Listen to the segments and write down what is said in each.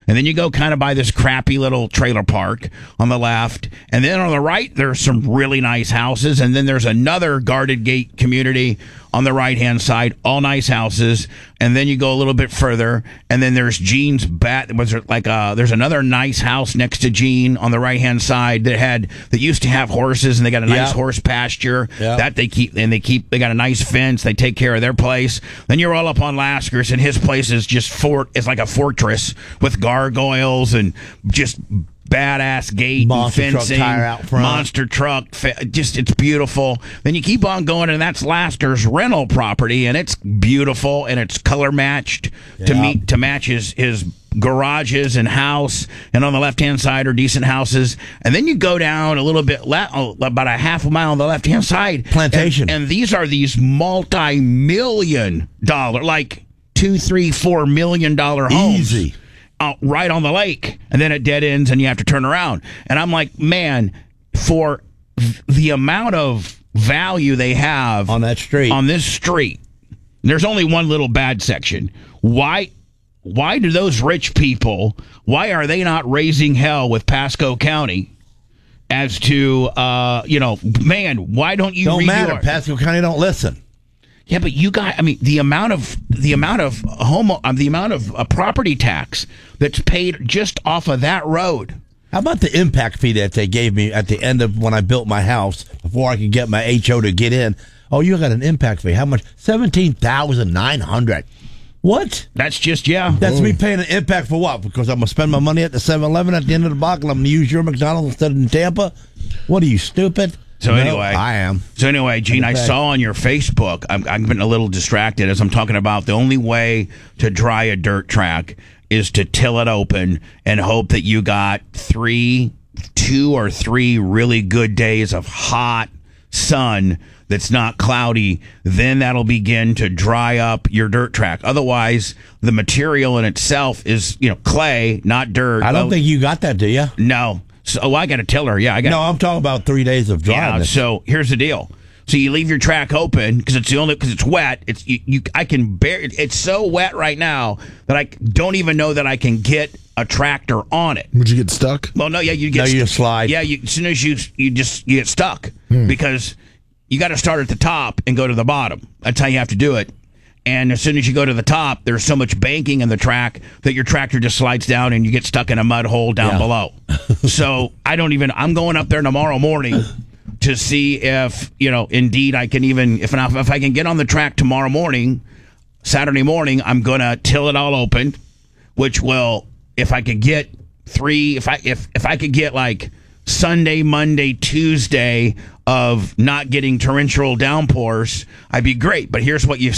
and then you go kind of by this crappy little trailer park on the left, and then on the right there's some really nice houses, and then there's another guarded gate community on the right-hand side, all nice houses, and then you go a little bit further, and then there's Gene's there's another nice house next to Gene on the right-hand side that used to have horses, and they got a nice horse pasture that they got a nice fence, they take care of their place. Then you roll up on Lasker's, and his place is it's like a fortress with gargoyles and just badass gate monster and fencing, truck tire out front. monster truck, it's beautiful. Then you keep on going, and that's Lasker's rental property, and it's beautiful, and it's color matched to match his garages and house. And on the left hand side are decent houses, and then you go down a little bit, about a half a mile on the left hand side, plantation, and these are these multi-million-dollar, like $2, $3, $4 million homes. Easy. Right on the lake, and then it dead ends and you have to turn around. And I'm like, man, for the amount of value they have on this street, there's only one little bad section. Why do those rich people, why are they not raising hell with Pasco County as to man, why don't you Pasco County don't listen. Yeah, but you got, the amount of property tax that's paid just off of that road. How about the impact fee that they gave me at the end of when I built my house before I could get my HO to get in? Oh, you got an impact fee. How much? $17,900. What? That's just, That's me paying an impact for what? Because I'm going to spend my money at the 7-Eleven at the end of the block and I'm going to use your McDonald's instead of in Tampa? What are you, stupid? Anyway, I am. So anyway, Gene, I saw on your Facebook, I've been a little distracted as I'm talking about the only way to dry a dirt track is to till it open and hope that you got 2 or 3 really good days of hot sun that's not cloudy. Then that'll begin to dry up your dirt track. Otherwise, the material in itself is, clay, not dirt. I don't think you got that, do you? No. So I got a tiller. Yeah, No, I'm talking about 3 days of dryness. Yeah, so here's the deal. So you leave your track open because it's wet. I can bear it. It's so wet right now that I don't even know that I can get a tractor on it. Would you get stuck? Well, no, you slide. Yeah, as soon as you get stuck because you got to start at the top and go to the bottom. That's how you have to do it. And as soon as you go to the top, there's so much banking in the track that your tractor just slides down and you get stuck in a mud hole down below. So I'm going up there tomorrow morning to see if, indeed I can if I can get on the track tomorrow morning, Saturday morning, I'm going to till it all open, which will, if I could get if I could get like Sunday, Monday, Tuesday of not getting torrential downpours, I'd be great. But here's what you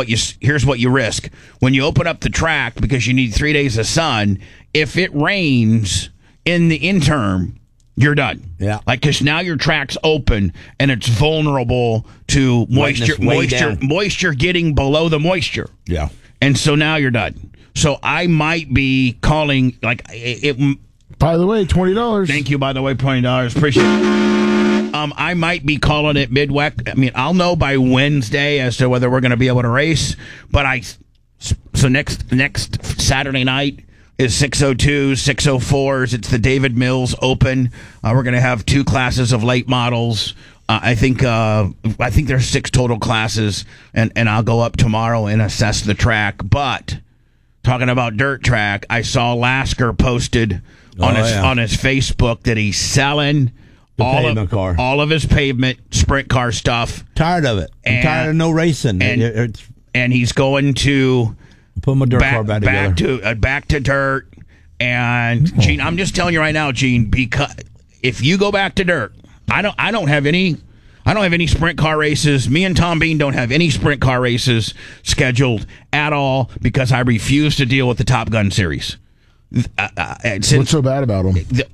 risk when you open up the track, because you need 3 days of sun. If it rains in the interim, you're done. Yeah, because now your track's open and it's vulnerable to moisture getting below the moisture. Yeah, and so now you're done. So I might be calling it. By the way, $20. Thank you. By the way, $20. Appreciate it. I might be calling it Midwest. I'll know by Wednesday as to whether we're going to be able to race. But so next Saturday night is 602s, 604s. It's the David Mills Open. We're going to have 2 classes of late models. I think there's 6 total classes, and I'll go up tomorrow and assess the track. But talking about dirt track, I saw Lasker posted on his Facebook that he's selling all of his pavement sprint car stuff. Tired of it. I'm tired of no racing. And he's going to put my dirt car back together. Back to dirt. And Gene, I'm just telling you right now, Gene, because if you go back to dirt, I don't have any sprint car races. Me and Tom Bean don't have any sprint car races scheduled at all because I refuse to deal with the Top Gun series. What's so bad about them?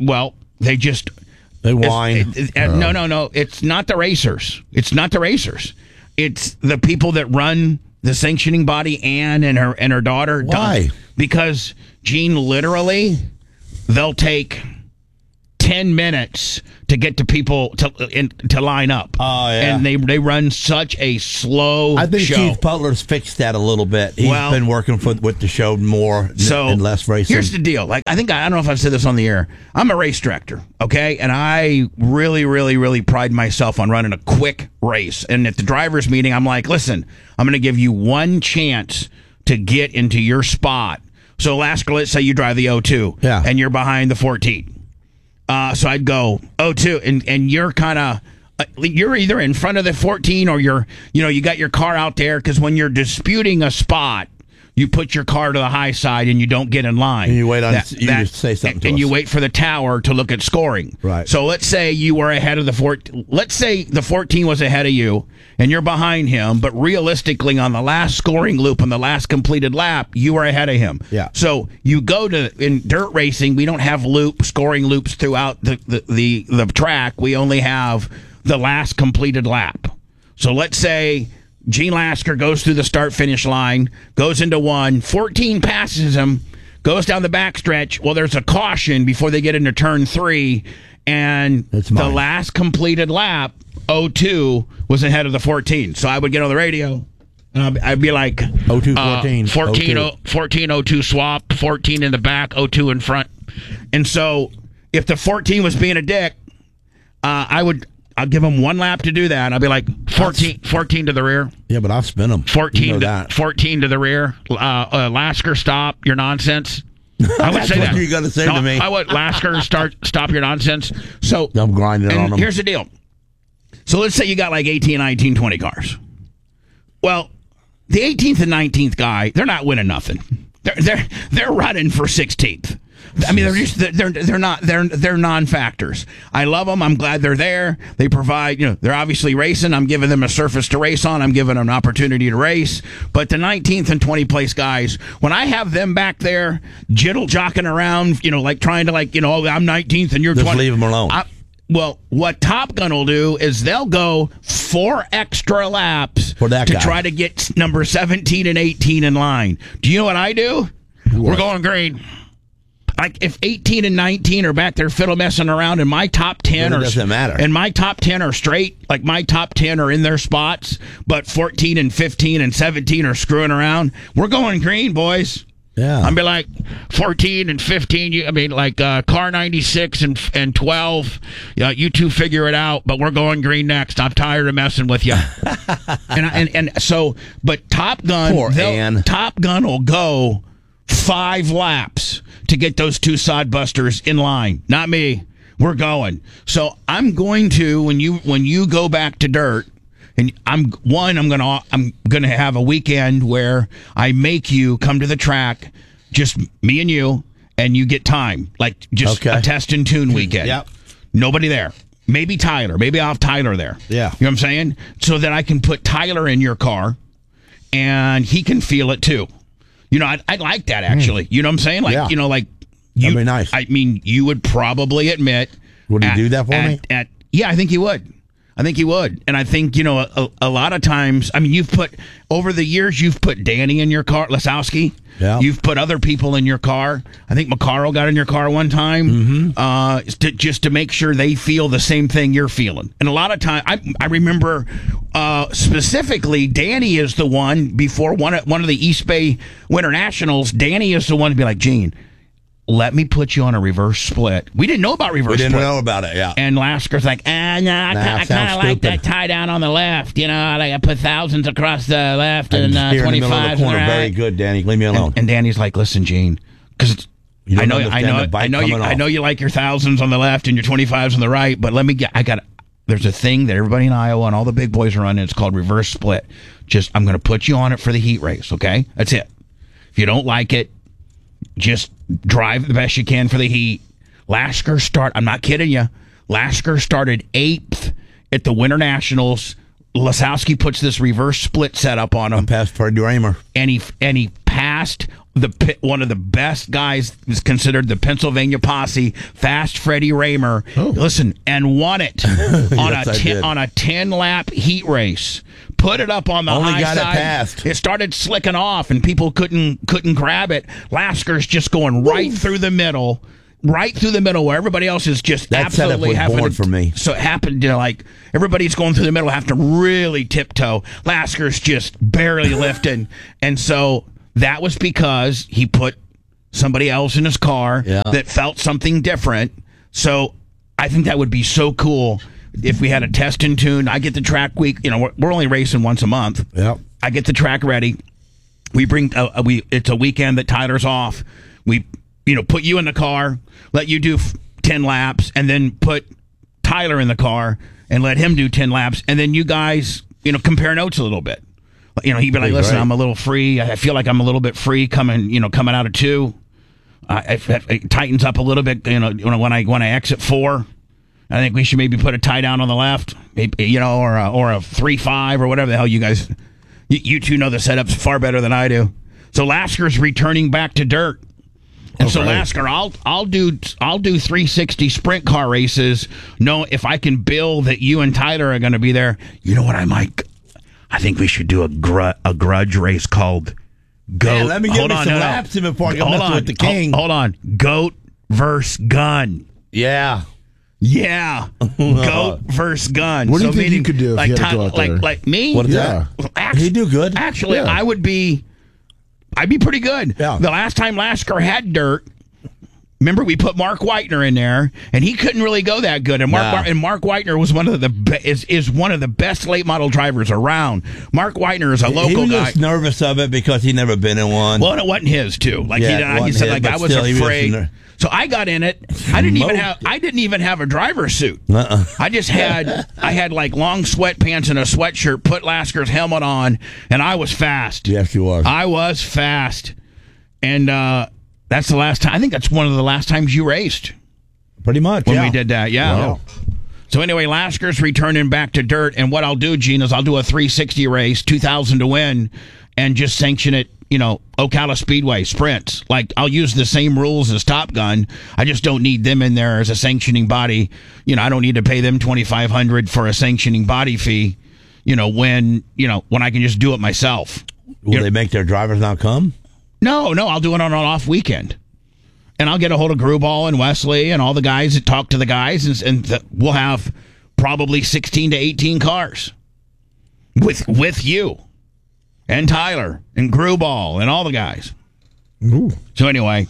They whine. No. It's not the racers. It's the people that run the sanctioning body, Ann and her daughter. Why? Because, Gene, literally, they'll take 10 minutes to get to people to line up. Oh, yeah. And they run such a slow I think show. Keith Butler's fixed that a little bit. He's been working with the show more and less racing. Here's the deal. Like, I don't know if I've said this on the air. I'm a race director, okay? And I really, really, really pride myself on running a quick race. And at the driver's meeting, I'm like, listen, I'm going to give you one chance to get into your spot. So, Lasker, let's say you drive the 02, and you're behind the 14. So I'd go 02, and you're kind of you're either in front of the 14 or you got your car out there, because when you're disputing a spot, you put your car to the high side and you don't get in line. And you wait on just say something to us. And you wait for the tower to look at scoring. Right. So let's say you were ahead of the 14. Let's say the 14 was ahead of you and you're behind him, but realistically on the last scoring loop, on the last completed lap, you were ahead of him. Yeah. So you go in dirt racing, we don't have scoring loops throughout the track. We only have the last completed lap. So let's say Gene Lasker goes through the start-finish line, goes into 14 passes him, goes down the backstretch. Well, there's a caution before they get into turn 3, and the last completed lap, 02, was ahead of the 14. So I would get on the radio, and I'd be like, 02, 14. 14, 02 swap, 14 in the back, 02 in front. And so if the 14 was being a dick, I'll give him one lap to do that. I'll be like, 14 to the rear. Yeah, but I'll spin them. 14 to the rear. Lasker, stop your nonsense. I would say that. What you got to say to me? I would Lasker, stop your nonsense. So I'm grinding on them. Here's the deal. So let's say you got like 18, 19, 20 cars. Well, the 18th and 19th guy, they're not winning nothing. They're running for 16th. I mean, they're non-factors. I love them. I'm glad they're there. They provide, they're obviously racing. I'm giving them a surface to race on. I'm giving them an opportunity to race. But the 19th and 20 place guys, when I have them back there jittle-jocking around, like trying to I'm 19th and you're 20. Just leave them alone. Well, what Top Gun will do is they'll go 4 extra laps to try to get number 17 and 18 in line. Do you know what I do? We're going green. Like if 18 and 19 are back there fiddle messing around, and my top 10 doesn't matter. And my top 10 are straight, like my top 10 are in their spots, but 14 and 15 and 17 are screwing around. We're going green, boys. Yeah. I'll be like 14 and 15. Car 96 and 12. You two figure it out, but we're going green next. I'm tired of messing with you. But Top Gun, Top Gun will go 5 laps to get those 2 sodbusters in line. Not me. We're going. So I'm going to when you go back to dirt, and I'm gonna have a weekend where I make you come to the track, just me and you get time, like just a test and tune weekend. Yep. Nobody there. Maybe Tyler. Maybe I'll have Tyler there. Yeah. You know what I'm saying? So that I can put Tyler in your car, and he can feel it too. I'd like that, actually. You know what I'm saying? That'd be nice. I mean, you would probably admit. Would he do that for me? Yeah, I think he would. And I think, a lot of times, I mean, over the years, you've put Danny in your car, Lasowski. Yeah. You've put other people in your car. I think McCarroll got in your car one time, just to make sure they feel the same thing you're feeling. And a lot of time, I remember specifically, Danny is the one before one of the East Bay Winter Nationals. Danny is the one to be like, Gene, let me put you on a reverse split. We didn't know about reverse split. We didn't know about it, yeah. And Lasker's like, I kind of like that tie down on the left. I put thousands across the left and 25s on the right. Very good, Danny. Leave me alone. And Danny's like, listen, Gene, because I know you like your thousands on the left and your 25s on the right, but there's a thing that everybody in Iowa and all the big boys are running. It's called reverse split. I'm going to put you on it for the heat race, okay? That's it. If you don't like it, just drive the best you can for the heat. Lasker I'm not kidding you. Lasker started 8th at the Winter Nationals. Lasowski puts this reverse split setup on him. I passed Freddie Raymer. And he passed one of the best guys, is considered the Pennsylvania Posse, Fast Freddie Raymer. Oh. Listen, and won it on a 10-lap heat race. Put it up on the Only high got side. It passed. It started slicking off, and people couldn't grab it. Lasker's just going right through the middle. right through the middle where everybody else is just That setup absolutely was having bored for me. So it happened to like everybody's going through the middle, have to really tiptoe. Lasker's just barely lifting, and so that was because he put somebody else in his car that felt something different. So I think that would be so cool if we had a test and tune. I get the track week. You know, we're only racing once a month. Yep. I get the track ready. We bring it's a weekend that Tyler's off. We put you in the car, let you do 10 laps, and then put Tyler in the car and let him do 10 laps, and then you guys compare notes a little bit. He'd be like, "Listen, I'm a little free. I feel like I'm a little bit free coming out of 2. It tightens up a little bit. When I exit 4, I think we should maybe put a tie down on the left, maybe, or a 3-5 or whatever the hell you guys. You two know the setups far better than I do. So Lasker's returning back to dirt, and so Lasker, I'll do 360 sprint car races. No, if I can bill that you and Tyler are going to be there, you know what I think we should do a grudge race called Goat. Man, let me give me some laps in before I go mess with the king. Hold on, Goat versus Gun. Yeah. Goat versus Gun. What do you think you could do if you had to go out there? Like me? What is that? He'd do good. Actually, I'd be pretty good. Yeah. The last time Lasker had dirt, remember we put Mark Whitener in there, and he couldn't really go that good. And Mark Whitener was one of the best late model drivers around. Mark Whitener is a local guy. He was just nervous of it because he'd never been in one. Well, it wasn't his too. Like he said, like I was afraid. So I got in it. I didn't even have a driver's suit. I just had like long sweatpants and a sweatshirt. Put Lasker's helmet on, and I was fast. Yes, you was. I was fast, and that's the last time. I think that's one of the last times you raced. Pretty much when we did that. Yeah. Wow. So anyway, Lasker's returning back to dirt, and what I'll do, Gene, is I'll do a 360 race, 2,000 to win, and just sanction it. Ocala Speedway sprints. Like, I'll use the same rules as Top Gun. I just don't need them in there as a sanctioning body. I don't need to pay them $2,500 for a sanctioning body fee. When I can just do it myself. Will they make their drivers not come? No, I'll do it on an off weekend. And I'll get a hold of Gruball and Wesley and all the guys that talk to the guys, and we'll have probably 16 to 18 cars with you. And Tyler and Gruball and all the guys. Ooh. So anyway,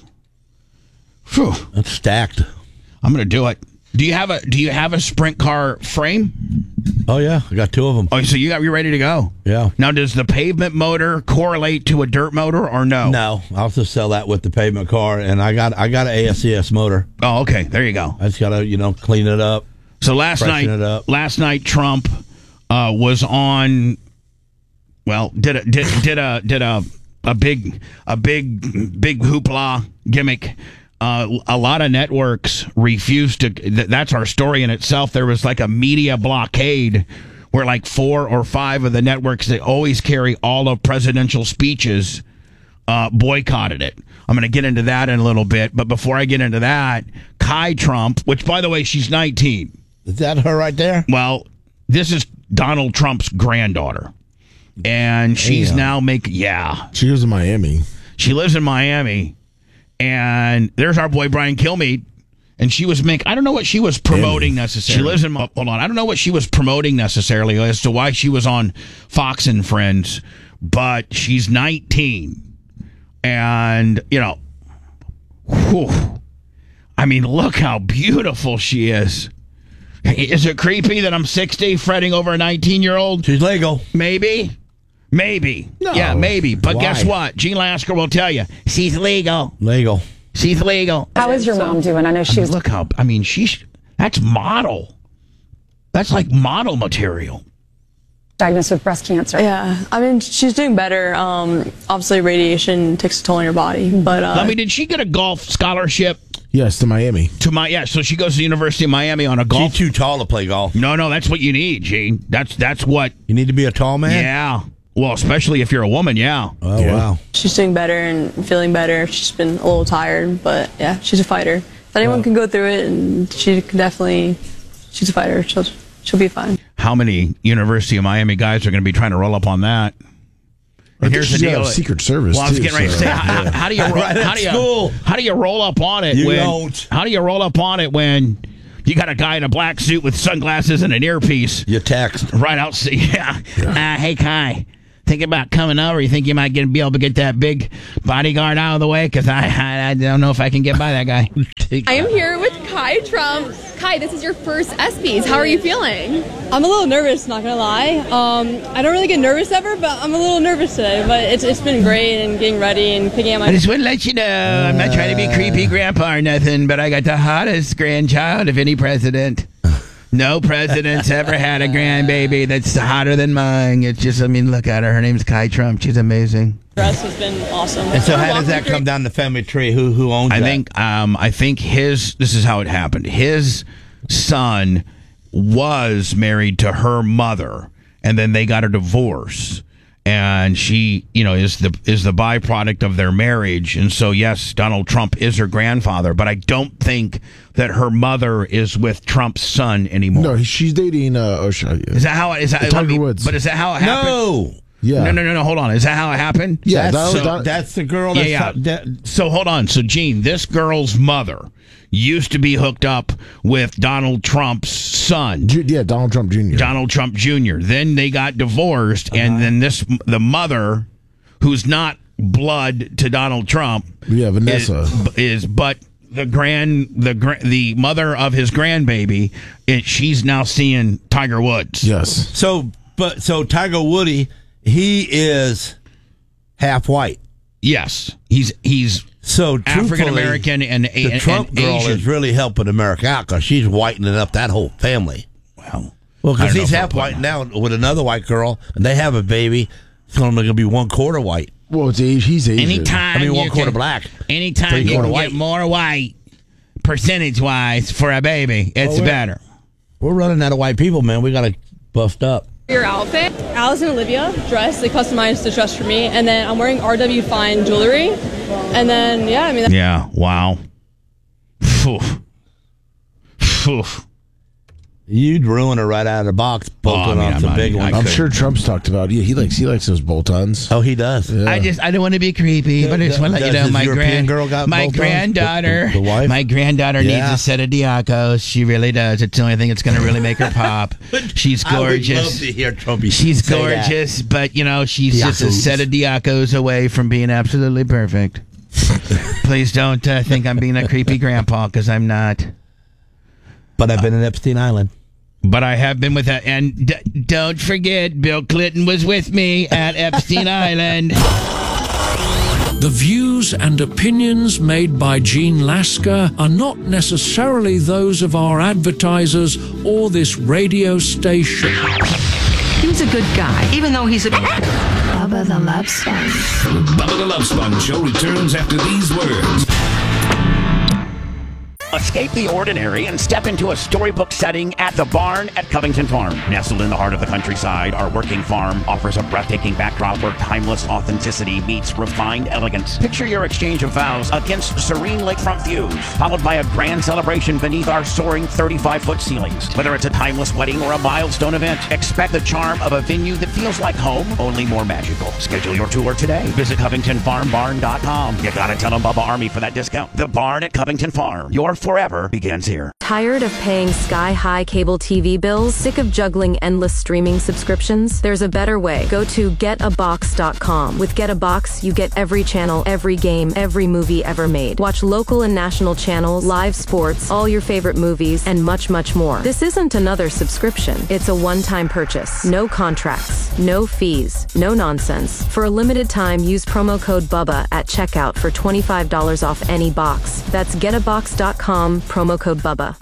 that's stacked. I'm going to do it. Do you have a sprint car frame? Oh yeah, I got 2 of them. Oh, so you're ready to go? Yeah. Now, does the pavement motor correlate to a dirt motor or no? No, I'll just sell that with the pavement car, and I got an ASCS motor. Oh, okay. There you go. I just gotta clean it up. So last night Trump was on. Well, did a big hoopla gimmick. A lot of networks refused to. That's our story in itself. There was like a media blockade where like 4 or 5 of the networks that always carry all of presidential speeches boycotted it. I'm going to get into that in a little bit, but before I get into that, Kai Trump, which by the way, she's 19. Is that her right there? Well, this is Donald Trump's granddaughter. And she's now She lives in Miami. She lives in Miami. And there's our boy Brian Kilmeade. And she was I don't know what she was promoting necessarily. She lives in, hold on. I don't know what she was promoting necessarily as to why she was on Fox and Friends. But she's 19. And, I mean, look how beautiful she is. Is it creepy that I'm 60 fretting over a 19-year-old? She's legal. Maybe. No. Yeah, maybe. But Why? Guess what? Gene Lasker will tell you. She's legal. She's legal. How is your mom doing? I know she was... Look how... that's model. That's like model material. Diagnosed with breast cancer. Yeah. I mean, she's doing better. Obviously, radiation takes a toll on your body. But did she get a golf scholarship? Yes, to Miami. So she goes to the University of Miami on a golf... She's too tall to play golf. No, that's what you need, Gene. That's what... You need to be a tall man? Yeah. Well, especially if you're a woman, yeah. Oh, yeah. Wow. She's doing better and feeling better. She's been a little tired, but yeah, she's a fighter. If anyone can go through it, and she can definitely... She's a fighter. She'll be fine. How many University of Miami guys are going to be trying to roll up on that? And here's the she's got deal. a Secret Service. Well, I was getting ready to say, how do you roll up on it? How do you roll up on it when you got a guy in a black suit with sunglasses and an earpiece? You text Right out. Yeah. Hey, Kai. Thinking about coming over? You think you might be able to get that big bodyguard out of the way? Because I don't know if I can get by that guy. I am here with Kai Trump. Kai, this is your first ESPYs. How are you feeling? I'm a little nervous, not gonna lie. I don't really get nervous ever, but I'm a little nervous today. But it's been great and getting ready and picking out my. I just want to let you know, I'm not trying to be creepy grandpa or nothing, but I got the hottest grandchild of any president. No president's ever had a grandbaby that's hotter than mine. It's just, I mean, look at her. Her name's Kai Trump. She's amazing. Dress has been awesome. And so, how does that come down the family tree? Who owns that? I think this is how it happened. His son was married to her mother, and then they got a divorce. And she, is the byproduct of their marriage. And so, yes, Donald Trump is her grandfather, but I don't think that her mother is with Trump's son anymore. No, she's dating Is that how it is? Tiger Woods. But is that how it happened? No. Yeah. No. Hold on. Is that how it happened? Yeah, that's the girl. So hold on. So Gene, this girl's mother used to be hooked up with Donald Trump's son. Donald Trump Jr. Donald Trump Jr. Then they got divorced, and then the mother, who's not blood to Donald Trump, Vanessa but the mother of his grandbaby, she's now seeing Tiger Woods. Yes. So Tiger Woody, he is half white. Yes, he's so African American and the Trump girl Asian. is really helping America out because she's whitening up that whole family. Well, because he's half white now with another white girl, and they have a baby. It's only going to be 1/4 white. Well, he's Asian. Anytime 1/4 black. Anytime you can get more white, percentage-wise, for a baby, it's better. We're running out of white people, man. We got to bust up. Your outfit, Alice and Olivia dress. They customized the dress for me, and then I'm wearing RW Fine jewelry, and then wow. You'd ruin her right out of the box, bolting on some big ones. I'm sure Trump's talked about. Yeah, he likes those bolt-ons. Oh, he does. Yeah. I don't want to be creepy, but I just want to let you know my granddaughter. The wife? My granddaughter needs a set of Diacos. She really does. It's the only thing that's going to really make her pop. She's gorgeous. I would love to hear Trumpy. She's gorgeous, but she's just a set of Diacos away from being absolutely perfect. Please don't think I'm being a creepy grandpa, because I'm not. But I've been in Epstein Island. But I have been with that. And don't forget, Bill Clinton was with me at Epstein Island. The views and opinions made by Gene Lasker are not necessarily those of our advertisers or this radio station. He was a good guy, even though he's a... Bubba the Love Sponge. Bubba the Love Sponge show returns after these words. Escape the ordinary and step into a storybook setting at the Barn at Covington Farm. Nestled in the heart of the countryside, our working farm offers a breathtaking backdrop where timeless authenticity meets refined elegance. Picture your exchange of vows against serene lakefront views, followed by a grand celebration beneath our soaring 35-foot ceilings. Whether it's a timeless wedding or a milestone event, expect the charm of a venue that feels like home, only more magical. Schedule your tour today. Visit CovingtonFarmBarn.com. You gotta tell them Bubba Army for that discount. The Barn at Covington Farm. Your forever begins here. Tired of paying sky-high cable TV bills? Sick of juggling endless streaming subscriptions? There's a better way. Go to getabox.com. With Get a Box, you get every channel, every game, every movie ever made. Watch local and national channels, live sports, all your favorite movies, and much, much more. This isn't another subscription. It's a one-time purchase. No contracts, no fees, no nonsense. For a limited time, use promo code BUBBA at checkout for $25 off any box. That's getabox.com, promo code BUBBA.